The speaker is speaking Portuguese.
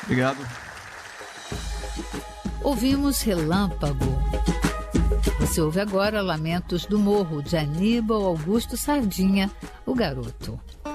Obrigado. Ouvimos Relâmpago. Você ouve agora Lamentos do Morro, de Aníbal Augusto Sardinha, o Garoto.